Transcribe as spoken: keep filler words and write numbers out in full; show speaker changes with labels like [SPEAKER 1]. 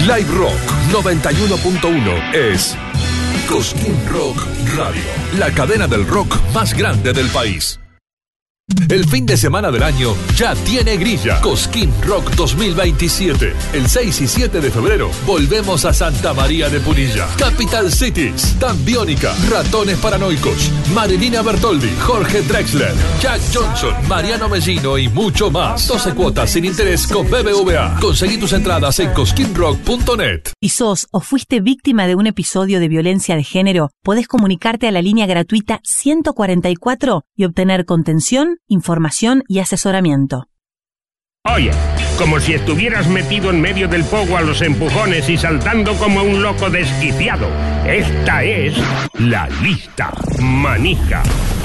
[SPEAKER 1] Live Rock noventa y uno punto uno es Cosquín Rock Radio, la cadena del rock más grande del país. El fin de semana del año ya tiene grilla. Cosquín Rock dos mil veintisiete. El seis y siete de febrero volvemos a Santa María de Punilla. Capital Cities, Dan Biónica, Ratones Paranoicos, Marilina Bertoldi, Jorge Drexler, Jack Johnson, Mariano Mellino y mucho más. doce cuotas sin interés con B B V A. Conseguí tus entradas en cosquín rock punto net.
[SPEAKER 2] Si sos o fuiste víctima de un episodio de violencia de género, podés comunicarte a la línea gratuita ciento cuarenta y cuatro y obtener contención, información y asesoramiento.
[SPEAKER 3] Oye, como si estuvieras metido en medio del pogo a los empujones y saltando como un loco desquiciado. Esta es la lista manija.